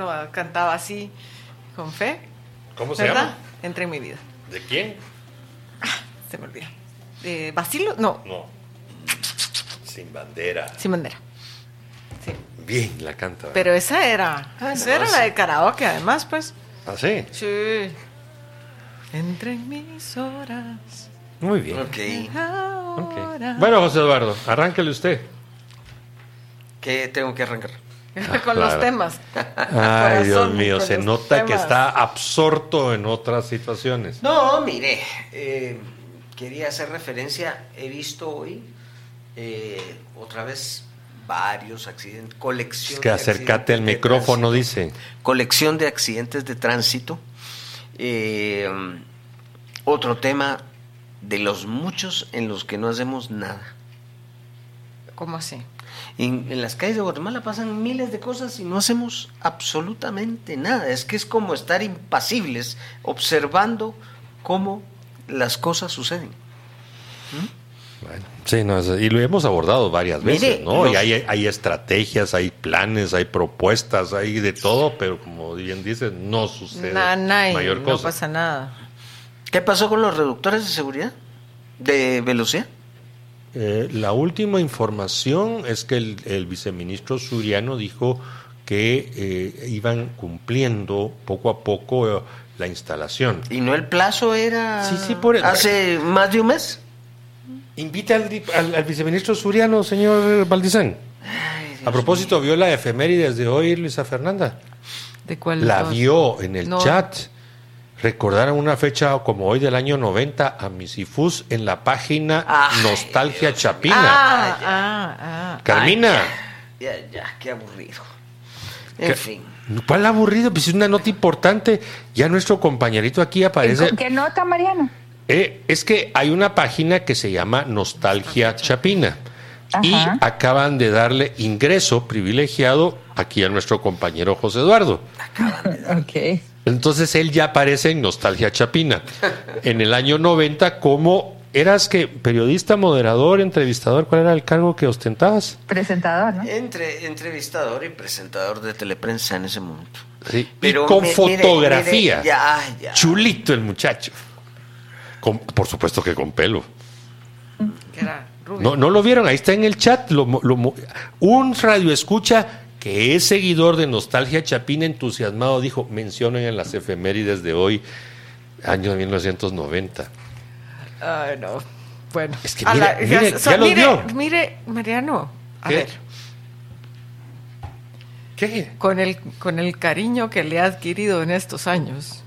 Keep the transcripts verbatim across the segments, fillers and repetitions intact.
uno cantaba así, con fe. ¿Cómo se ¿verdad? llama? Entra en mi vida. ¿De quién? Ah, se me olvida. ¿De Basilio? No. No. Sin bandera. Sin bandera. Sí. Bien, la canta. ¿verdad? Pero esa era. Ah, esa no, era sí. la de karaoke, además, pues. ¿Ah, sí? Sí. Entre mis horas. Muy bien. Ok. Ahora. Ok. Bueno, José Eduardo, arránquele usted. ¿Qué tengo que arrancar? Con claro. los temas. Ay, Dios Corazón, mío, con se los nota que temas. está absorto en otras situaciones. No, mire, eh, quería hacer referencia, he visto hoy eh, otra vez varios accidentes, colección Es que de acércate al accidentes de micrófono, tránsito. dice. Colección de accidentes de tránsito. Eh, otro tema de los muchos en los que no hacemos nada. ¿Cómo así? En, en las calles de Guatemala pasan miles de cosas y no hacemos absolutamente nada. Es que es como estar impasibles observando cómo las cosas suceden. ¿Mm? Bueno, sí, no, es- y lo hemos abordado varias Mire, veces, ¿no? los- Y hay, hay estrategias, hay planes, hay propuestas, hay de todo, pero como bien dices, no sucede Nana y mayor no cosa. pasa nada. ¿Qué pasó con los reductores de seguridad? ¿De velocidad? Eh, la última información es que el, el viceministro Suriano dijo que eh, iban cumpliendo poco a poco eh, la instalación. ¿Y no el plazo era Sí, sí, por el- hace más de un mes? Invita al, di- al, al viceministro Suriano, señor Valdizán. Ay, Dios A propósito, mío. vio la efemérides de hoy, Luisa Fernanda. ¿De cuál? La de todas? vio en el No. chat. Recordaron una fecha como hoy del año noventa a Misifus en la página Ay, Nostalgia Dios Chapina. Ah, ah, ah. Carmina, Ya, ya, qué aburrido. En ¿Qué? fin. ¿cuál aburrido? Pues es una nota importante. Ya nuestro compañerito aquí aparece. ¿Qué nota, Mariano? Eh, es que hay una página que se llama Nostalgia Chapina. Y Ajá. acaban de darle ingreso privilegiado aquí a nuestro compañero José Eduardo. Ok. Entonces él ya aparece en Nostalgia Chapina. En el año noventa, como eras que periodista, moderador, entrevistador, ¿cuál era el cargo que ostentabas? Presentador, ¿no? Entre, entrevistador y presentador de teleprensa en ese momento. Sí. Pero y con mi- mire, fotografía. mire, ya, ya. Chulito el muchacho. Con- por supuesto que con pelo. Que era rubio. No, no lo vieron, ahí está en el chat. Lo, mo- lo mo- un radio escucha que es seguidor de Nostalgia Chapina, entusiasmado, dijo, mencionen en las efemérides de hoy, año mil novecientos noventa. Ay, no. Bueno. Es que A mire, mire, so- ya lo mire, vio. mire, Mariano, a ¿Qué? ver, ¿Qué? con el, con el cariño que le ha adquirido en estos años,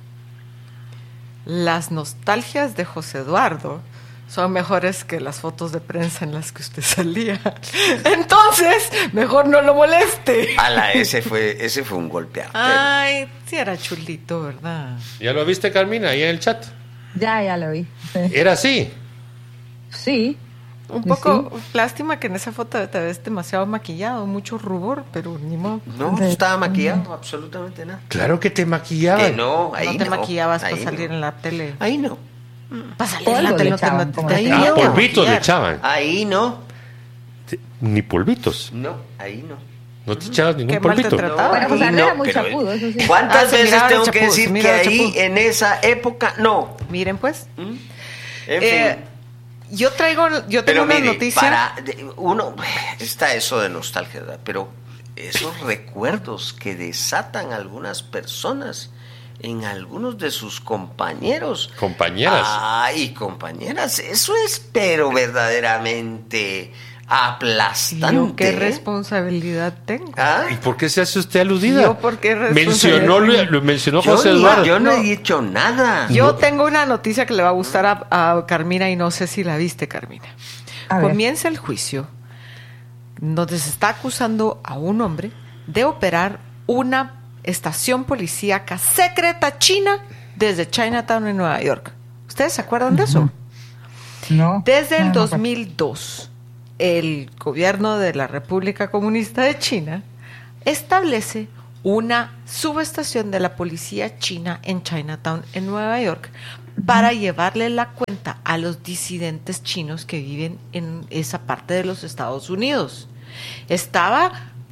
las nostalgias de José Eduardo son mejores que las fotos de prensa en las que usted salía. Entonces, mejor no lo moleste. Ala, ese fue, ese fue un golpe artero. Ay, sí era chulito, ¿verdad? ¿Ya lo viste, Carmina, ahí en el chat? Ya, ya lo vi. Era así. Sí. Un Sí, poco, lástima que en esa foto te ves demasiado maquillado, mucho rubor, pero ni modo. No, no estaba maquillado, absolutamente nada. Claro que te maquillaban. Que no, ahí no no. te maquillabas para ahí salir no. en la tele. Ahí no, Para salir en la Polvo tele le no te, echaban, no te- como ahí decía. Ah, no te polvitos le maquillar. echaban. ahí no, Sí, Ni polvitos. no, ahí no. No te echabas ningún Qué mal te polvito. trataba. Bueno, José ahí no era no, muy pero- chapudo, eso sí. ¿Cuántas Ah, se veces miraba tengo el que chapuz, decir se que miraba el ahí, chapuz. en esa época, no? Miren pues. ¿Mm? En Eh, fin. yo traigo, yo tengo Pero una mire, noticia. para de- uno está eso de nostalgia, ¿verdad? Pero esos recuerdos que desatan algunas personas en algunos de sus compañeros, Compañeras. ay, compañeras, eso es pero verdaderamente aplastante. Yo qué ¿eh? responsabilidad tengo. ¿Ah? ¿Y por qué se hace usted aludida? Yo, ¿por qué Mencionó, lo, lo mencionó Yo, José ni- Eduardo. yo no, No. he dicho nada. Yo No. tengo una noticia que le va a gustar a, a Carmina y no sé si la viste, Carmina. A ver. Comienza el juicio donde se está acusando a un hombre de operar una estación policíaca secreta china desde Chinatown en Nueva York. ¿Ustedes se acuerdan de eso? No. Desde el No, no, dos mil dos, el gobierno de la República Comunista de China establece una subestación de la policía china en Chinatown, en Nueva York, para llevarle la cuenta a los disidentes chinos que viven en esa parte de los Estados Unidos. Estaba,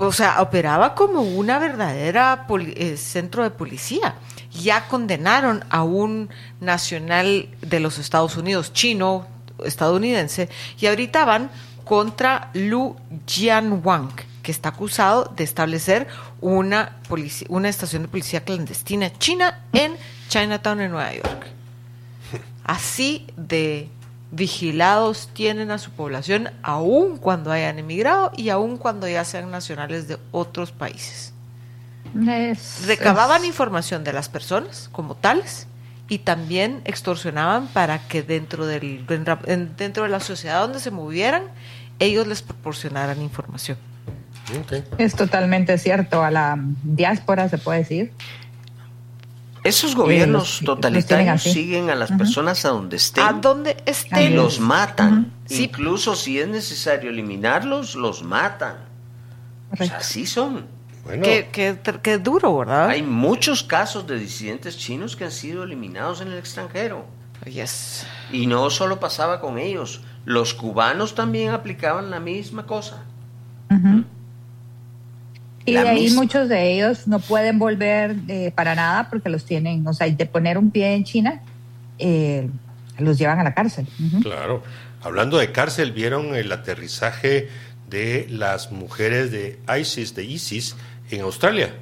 o sea, operaba como una verdadera poli- eh, centro de policía. Ya condenaron a un nacional de los Estados Unidos, chino, estadounidense, y ahorita van contra Lu Jianwang, que está acusado de establecer una, polici- una estación de policía clandestina china en Chinatown, en Nueva York. Así de vigilados tienen a su población, aun cuando hayan emigrado y aun cuando ya sean nacionales de otros países. Es- Recababan es- información de las personas como tales y también extorsionaban para que dentro del dentro de la sociedad donde se movieran, ellos les proporcionaran información. Okay. Es totalmente cierto. A la diáspora, se puede decir. Esos gobiernos los- los totalitarios tienen así. siguen a las personas a donde estén A donde y estén. los matan. Sí. Incluso si es necesario eliminarlos, los matan. O sea, Correcto. así son. Bueno, Qué, qué, qué duro, ¿verdad? Hay muchos casos de disidentes chinos que han sido eliminados en el extranjero. Yes. Y no solo pasaba con ellos, los cubanos también aplicaban la misma cosa. Ujú. Y La de ahí misma. muchos de ellos no pueden volver eh, para nada porque los tienen, o sea, de poner un pie en China, eh, los llevan a la cárcel. Ujú. claro. Hablando de cárcel, ¿vieron el aterrizaje de las mujeres de ISIS, de ISIS, en Australia?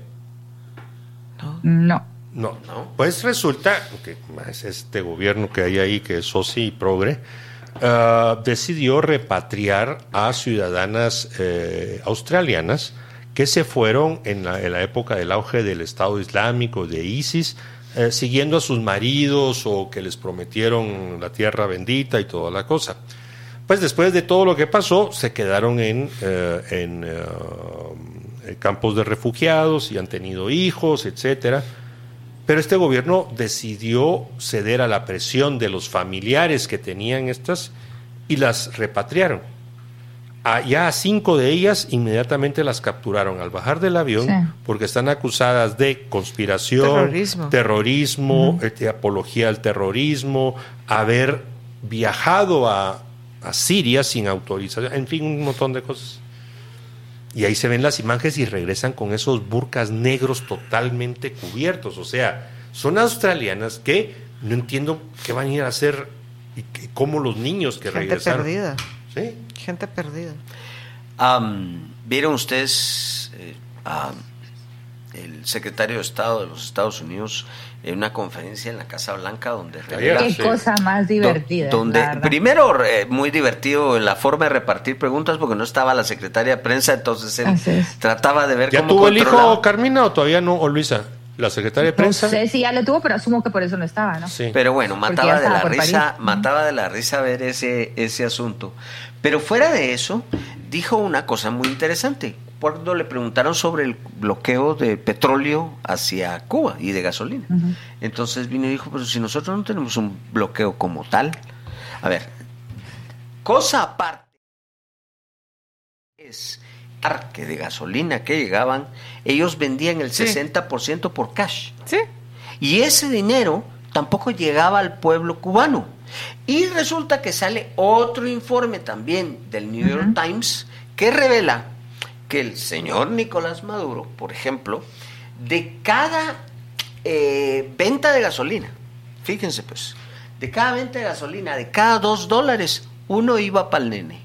No. No, No. pues resulta que es este gobierno que hay ahí, que es Soci y Progre, ah, decidió repatriar a ciudadanas eh, australianas que se fueron en la, en la época del auge del Estado Islámico, de ISIS, eh, siguiendo a sus maridos o que les prometieron la tierra bendita y toda la cosa. Pues después de todo lo que pasó, se quedaron en, eh, en eh, campos de refugiados y han tenido hijos, etcétera. Pero este gobierno decidió ceder a la presión de los familiares que tenían estas y las repatriaron. A, ya a cinco de ellas inmediatamente las capturaron al bajar del avión, Sí. porque están acusadas de conspiración, Terrorismo. terrorismo, uh-huh. eh, apología al terrorismo, haber viajado a, a Siria sin autorización, en fin, un montón de cosas. Y ahí se ven las imágenes y regresan con esos burkas negros totalmente cubiertos. O sea, son australianas que no entiendo qué van a ir a hacer y que, cómo los niños que Gente regresaron. perdida. ¿Sí? Gente perdida. Um, ¿Vieron ustedes eh, um, el secretario de Estado de los Estados Unidos en una conferencia en la Casa Blanca donde revela... Qué sí. cosa más divertida. Do- donde la verdad. primero eh, muy divertido en la forma de repartir preguntas porque no estaba la secretaria de prensa, entonces él Así es. trataba de ver ¿Ya cómo tuvo el controlaba. hijo Carmina o todavía no? ¿O Luisa? ¿La secretaria de prensa? No sé si ya lo tuvo, pero asumo que por eso no estaba, ¿no? Sí. Pero bueno, Porque mataba ya de estaba la por risa, parir. mataba de la risa ver ese, ese asunto. Pero fuera de eso, dijo una cosa muy interesante. Cuando le preguntaron sobre el bloqueo de petróleo hacia Cuba y de gasolina. Ujú. Entonces vino y dijo, pero si nosotros no tenemos un bloqueo como tal. A ver, cosa aparte es arque de gasolina que llegaban, ellos vendían el Sí. sesenta por ciento por cash. Sí. Y ese dinero tampoco llegaba al pueblo cubano. Y resulta que sale otro informe también del New York Ujú. Times que revela que el señor Nicolás Maduro, por ejemplo, de cada eh, venta de gasolina, fíjense pues, de cada venta de gasolina, de cada dos dólares, uno iba para el nene.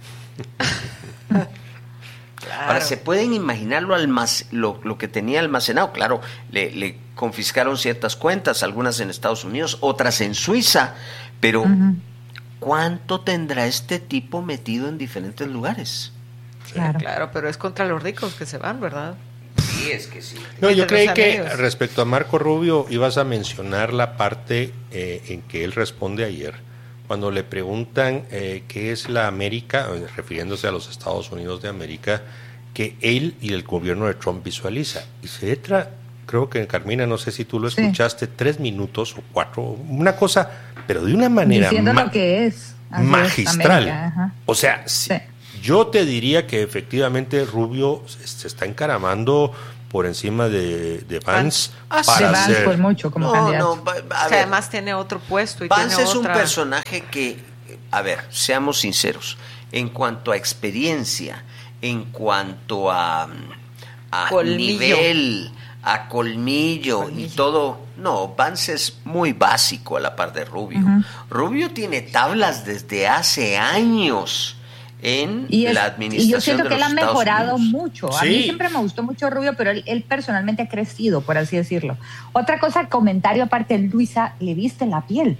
Ahora, ¿se pueden imaginar lo, almac- lo, lo que tenía almacenado? Claro, le, le confiscaron ciertas cuentas, algunas en Estados Unidos, otras en Suiza, pero Ujú. ¿cuánto tendrá este tipo metido en diferentes lugares? Claro. Claro, pero es contra los ricos que se van, ¿verdad? Sí, es que sí. No, yo Entre creí los que amigos. respecto a Marco Rubio ibas a mencionar la parte eh, en que él responde ayer, cuando le preguntan eh, qué es la América, eh, refiriéndose a los Estados Unidos de América, que él y el gobierno de Trump visualiza. Y se entra, creo que Carmina, no sé si tú lo Sí. escuchaste, tres minutos o cuatro, una cosa, pero de una manera Diciendo ma- lo que es. Así es, magistral. América, ajá. O sea, si- Sí. yo te diría que efectivamente Rubio se se está encaramando por encima de, de Vance Ah, sí. para De Vance ser... por mucho como no, candidato. no, va- O a sea, ver, además tiene otro puesto y Vance tiene es un otra... personaje que, a ver, seamos sinceros, en cuanto a experiencia, en cuanto a, a Colmillo. nivel, a colmillo, Colmillo. y todo. No, Vance es muy básico a la par de Rubio. Ujú. Rubio tiene tablas desde hace años en Y, es- la y administración yo siento de que él los ha Estados mejorado Unidos. mucho. A Sí. mí siempre me gustó mucho Rubio, pero él, él personalmente ha crecido, por así decirlo. Otra cosa, comentario aparte, Luisa, ¿le viste la piel?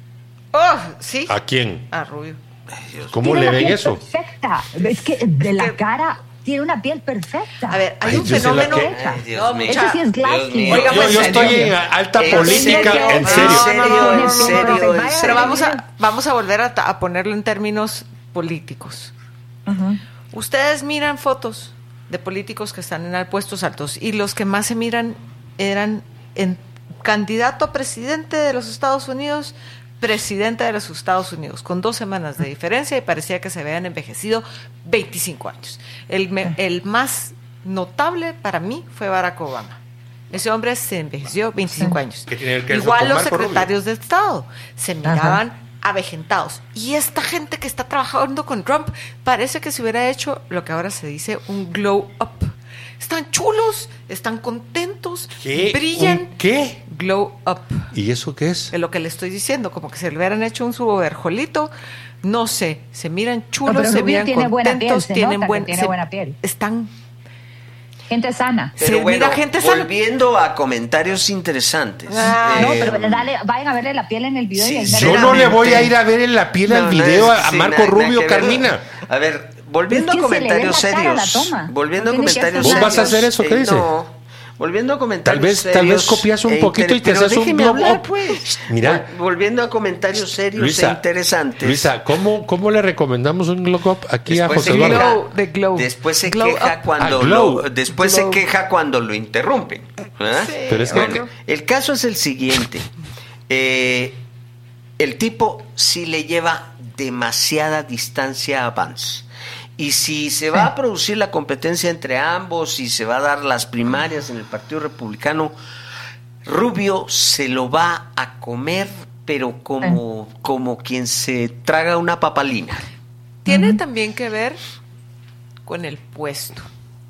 Oh, sí. ¿A quién? A Rubio. Ay, Dios ¿Cómo Tiene le la ven piel eso? Perfecta. Es que de la que- cara tiene una piel perfecta. A ver, hay Ay, un yo sé la fenómeno. que- Ay, Dios No, mío. mucha- Ese sí es Dios Glasskin. mío. Óigame, Yo, yo en estoy serio. en alta ¿En política, serio? en No, serio. ¿En serio? no, ¿En no, serio? no, ¿En Pero vamos serio? a, vamos a volver a, a ponerlo en términos políticos. Ujú. Ustedes miran fotos de políticos que están en puestos altos y los que más se miran eran en candidato a presidente de los Estados Unidos, presidente de los Estados Unidos, con dos semanas de diferencia y parecía que se habían envejecido veinticinco años. El, me- el más notable para mí fue Barack Obama. Ese hombre se envejeció veinticinco Sí. años. ¿Qué tiene que ver eso Igual con los Marco secretarios de Estado se miraban avejentados. Y esta gente que está trabajando con Trump parece que se hubiera hecho lo que ahora se dice un glow up. Están chulos, están contentos, ¿Qué? brillan. ¿Un qué? Glow up. ¿Y eso qué es? Es lo que le estoy diciendo, como que se le hubieran hecho un suboverjolito. No sé, se miran chulos, No, pero se Rubio miran tiene buena piel, contentos, se tienen nota que buen, tiene se- buena piel. Están Gente sana. Se Pero bueno, mira gente sana. volviendo a comentarios interesantes. Ah, eh, No, pero dale, vayan a verle la piel en el video sí, y ahí sí. Yo verán. no le voy a ir a ver en la piel al no, video nada, a, a sí, Marco nada- nada Rubio, que ver. Carmina. A ver, volviendo Es a que se le ve comentarios la cara a la serios. toma. Volviendo a No tiene que comentarios hacer serios. ¿Vos vas a hacer eso? ¿Qué eh, dice? No. Volviendo a comentarios Tal vez- tal serios. vez copias un e poquito y te pero haces un déjeme glow hablar, up. pues. Mira. Vol- Volviendo a comentarios serios Luisa, e interesantes. Luisa, ¿cómo, ¿cómo le recomendamos un glow up aquí a Después José se Eduardo? queja- Glow, de glow. Después se Glow queja up. cuando Ah, glow. lo, después Glow. se queja cuando lo interrumpen. ¿verdad? Sí, Pero es que- Bueno, el caso es el siguiente. Eh, el tipo sí le lleva demasiada distancia a Vance. Y si se va a producir la competencia entre ambos y se va a dar las primarias en el Partido Republicano, Rubio se lo va a comer, pero como, como quien se traga una papalina. Tiene Ujú. también que ver con el puesto.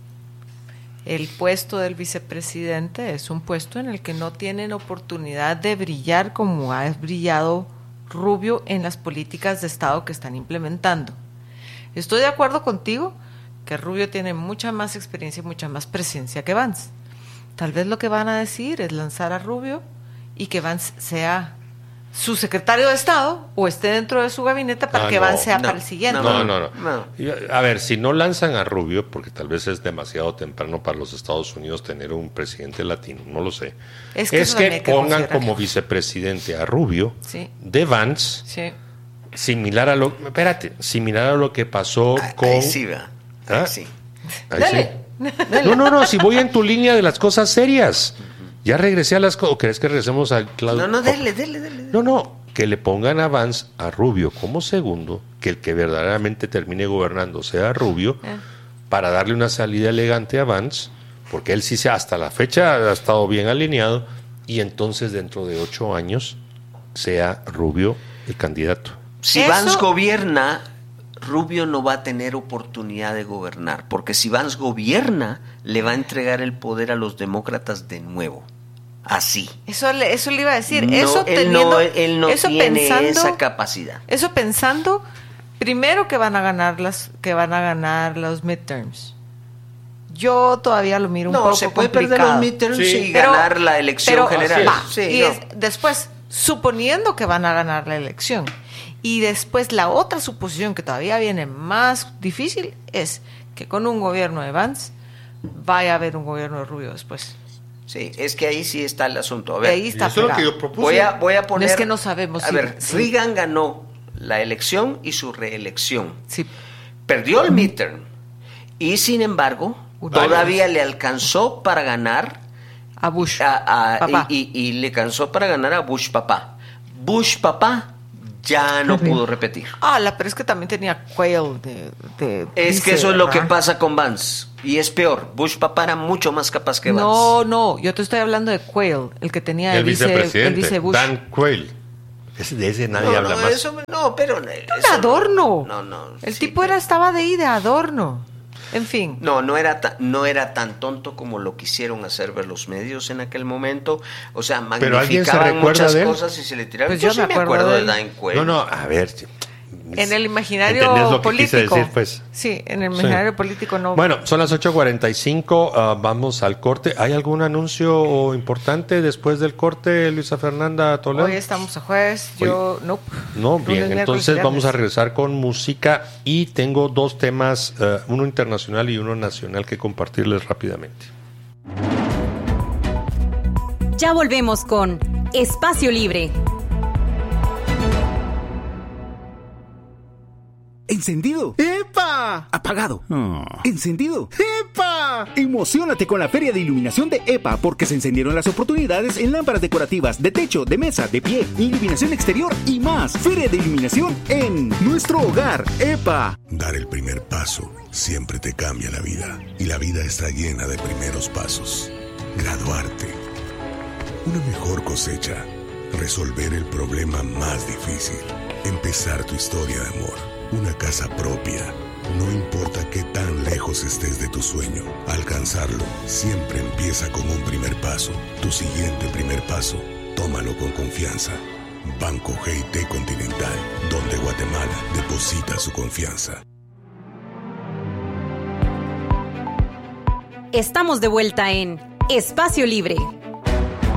El puesto del vicepresidente es un puesto en el que no tienen oportunidad de brillar como ha brillado Rubio en las políticas de Estado que están implementando. Estoy de acuerdo contigo que Rubio tiene mucha más experiencia y mucha más presencia que Vance. Tal vez lo que van a decir es lanzar a Rubio y que Vance sea su secretario de Estado o esté dentro de su gabinete para Ah, que no, Vance sea no, para el siguiente. No, no, no. No. Y, A ver, si no lanzan a Rubio, porque tal vez es demasiado temprano para los Estados Unidos tener un presidente latino, no lo sé. Es Es que que, eso también hay que pongan considerar. como vicepresidente a Rubio Sí. de Vance, Sí. similar a lo, espérate, similar a lo que pasó Ahí- con. Ahí sí, va. Ahí ¿Ah? sí. Ahí Dale. sí. No, no, no, si voy en tu línea de las cosas serias. Ya regresé a las cosas. ¿O crees que regresemos al Claudio? No, no, dele, dele, dele. No, no, que le pongan a Vance a Rubio como segundo, que el que verdaderamente termine gobernando sea Rubio, Eh. para darle una salida elegante a Vance, porque él sí se, hasta la fecha ha estado bien alineado, y entonces dentro de ocho años sea Rubio el candidato. Si Eso- Vance gobierna, Rubio no va a tener oportunidad de gobernar, porque si Vance gobierna, le va a entregar el poder a los demócratas de nuevo. Así. Eso le, eso le iba a decir. No, eso él teniendo, no, él no eso tiene pensando, esa capacidad. eso pensando primero que van a ganar las, que van a ganar los midterms. Yo todavía lo miro un No, poco se puede complicado. perder los midterms Sí. y Pero- ganar la elección pero- general. va, Sí, y no. es- después, suponiendo que van a ganar la elección, y después la otra suposición que todavía viene más difícil es que con un gobierno de Vance vaya a haber un gobierno de Rubio después. Sí, es que ahí sí está el asunto. A Y ver, ahí está eso es lo que pegado. yo propuse. voy a, voy a poner... No es que no sabemos A si- ver, si- Reagan ganó la elección y su reelección. Sí. Perdió el midterm y sin embargo Uno. todavía le alcanzó para ganar A Bush. a- a- Papá. y, y- y le alcanzó para ganar a Bush papá. Bush papá ya no Horrible. pudo repetir. Ah, la, pero es que también tenía Quayle de... de Es que vice, eso es lo que ¿verdad? pasa con Vance y es peor. Bush papá era mucho más capaz que Vance. No, no, yo te estoy hablando de Quayle, el que tenía el, El vice, el vicepresidente, vice Bush. Dan Quayle. Ese- de ese nadie no, habla no, más. eso- no, pero Era eso de adorno. No, no. El sí, tipo pero- era estaba de ahí de adorno. En fin. No, no era, ta, no era tan tonto como lo quisieron hacer ver los medios en aquel momento. O sea, magnificaban muchas cosas y se le tiraban. Pues yo, yo me acuerdo, me acuerdo de, de Dan Quayle. No, no, a ver... En el imaginario lo que político. Decir, pues. Sí, en el imaginario sí. político no. Bueno, son las ocho cuarenta y cinco, uh, vamos al corte. ¿Hay algún anuncio importante después del corte, Luisa Fernanda Toledo? Hoy estamos a jueves, yo no. No, bien, entonces vamos a regresar con música y tengo dos temas, uh, uno internacional y uno nacional que compartirles rápidamente. Ya volvemos con Espacio Libre. ¿Encendido? ¡Epa! ¿Apagado? Oh. ¿Encendido? ¡Epa! Emociónate con la Feria de Iluminación de EPA porque se encendieron las oportunidades en lámparas decorativas, de techo, de mesa, de pie, iluminación exterior y más. Feria de Iluminación en nuestro hogar, EPA. Dar el primer paso siempre te cambia la vida y la vida está llena de primeros pasos. Graduarte, una mejor cosecha, resolver el problema más difícil, empezar tu historia de amor. Una casa propia. No importa qué tan lejos estés de tu sueño, alcanzarlo siempre empieza con un primer paso. Tu siguiente primer paso, tómalo con confianza. Banco G I T Continental, donde Guatemala deposita su confianza. Estamos de vuelta en Espacio Libre.